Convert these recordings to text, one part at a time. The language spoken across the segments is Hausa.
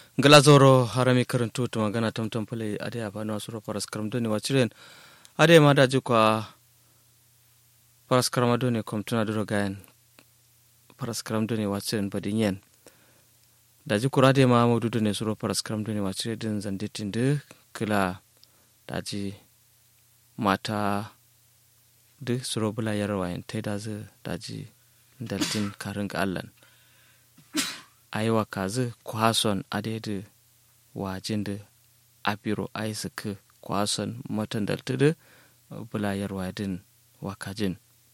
Glazoro harami karantu to magana tamtam pale ade abano asuro paras karamdoni wachiren ade mada jukwa paras karamadoni komtuna duro gayan paras karamdoni wachiren badinyen daji kurade ma modudo ne suro paras karamdoni wachiren din zanditin de kila daji mata de suro bula yarwayen taidazu daji daltin karin allan aiwa kazi kwason adede wajin da apiro aisaka kwason matan daltudu bulayar wadin wakajin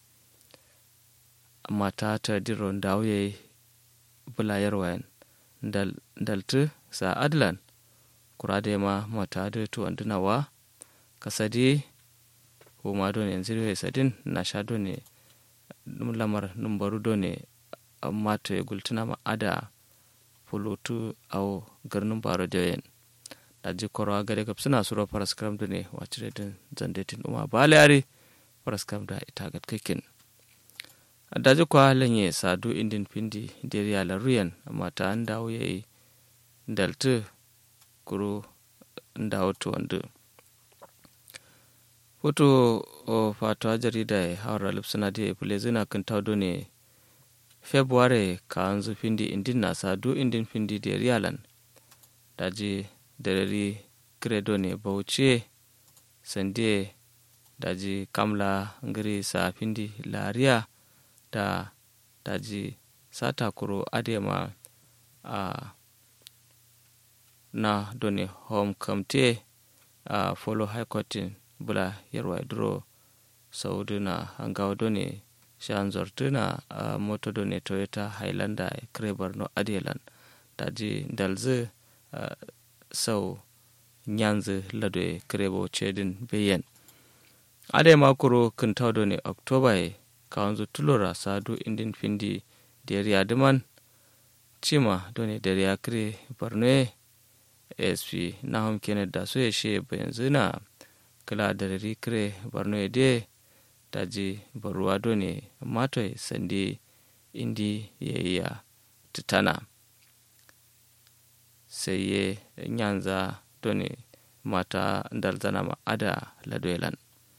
mata ta diron dawye bulayar wayan daltu sa adlan kurade ma mata da to andunawa kasadi ko ma don yanzu sadin na sha ne lamar numbaru done amma to gultuna ma ada pulutu au garnun baro jayen daji korwa gare gab suna suro paraskram dune wacire din zandetin uma balari paraskram da ita gat kikin daji kwa lanye sadu indin pindi deriya la ruyan amma ta an dawo yayi daltu kuru ndawo to wanda foto o fatwa jarida hawra lipsuna de plezina kan tawdo ne February kanzu pindi indin na sadu indin pindi de rialan daji dereri credo ne bauchi sande daji kamla ngiri sa pindi laria da daji sata kuro adema na doni home committee follow high court bula yarwa duro sauduna hangawa doni shan zortuna a moto ne Toyota Highlander krebar no adelan daji dalze sau nyanzu lado krebo chedin beyen ade makuro kintado ne October kawanzu tulora sadu indin findi deriya duman chima doni deriya kre barne SP nahum kenet da so yeshe benzina kala dereri kre barne de daji baruwa done matoi sande indi yayya titana sai ye nyanza done mata dalzana ma ada ladoelan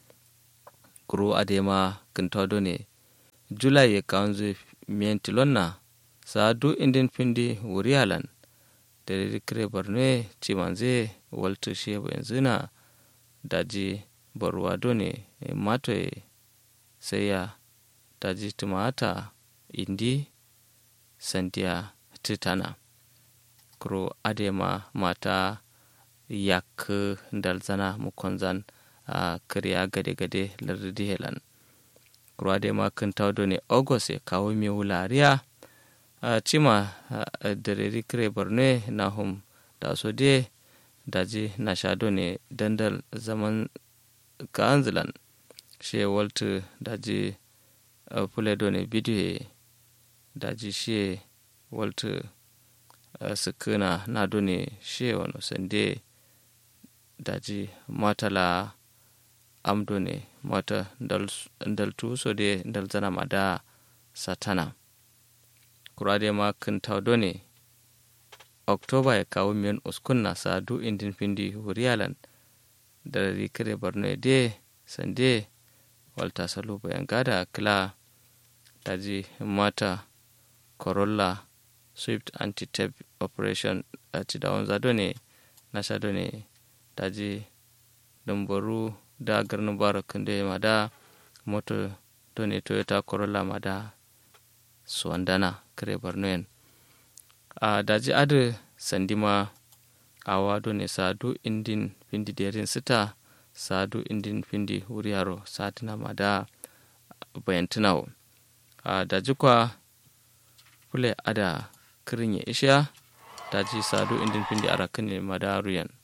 kuro adema kinta done July ye kanzu mientilonna sadu indin pindi wurialan dere kre barne chimanze waltu shebo enzina daji baruwa done matoi sai ya daji tumata indi sandiya titana kuro adema mata yak dalzana mukonzan a kariya gade-gade lardidi helan kuro adema kan tawdo ne August ya kawo mai wulariya a cima dareri kare borne na hum da so de daji na shado ne dandal zaman kanzilan she waltu daji puledo ne bidiyo daji she waltu sukuna na done she wano sande daji matala amdo ne mata daltu so de dalzana mada satana kurade ma kinta done October ya kawo miyan uskunna sadu indin pindi huriyalan da rikire barno de sande walta salo bayan gada kila daji mata Corolla Swift anti-tape operation a cidawon zado ne na shado ne daji dambaru da garnin barakin da ma da moto done Toyota Corolla ma da suwandana kare barnoyen a daji adu sandima awa done sadu indin pindi derin sita sadu indin pindi wuriyaro satina ma da bayantunawo a daji kwa pule ada kirin ya isha daji sadu indin pindi arakin ma da ruyan